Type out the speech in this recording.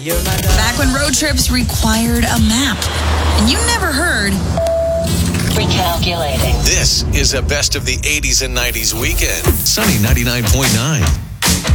Back when road trips required a map, and you never heard. Recalculating. This is a best of the 80s and 90s weekend. Sunny 99.9.